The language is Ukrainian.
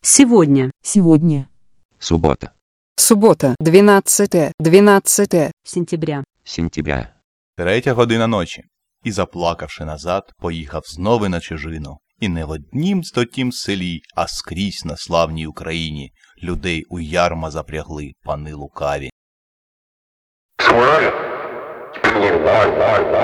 Сегодня. Сегодня. Суббота. Субота, 12 Сентября. Сентября. 3 година ночі. І, заплакавши назад, поїхав знову на чужину. І не в однім стотім селі, а скрізь на славній Україні людей у ярма запрягли пани лукаві.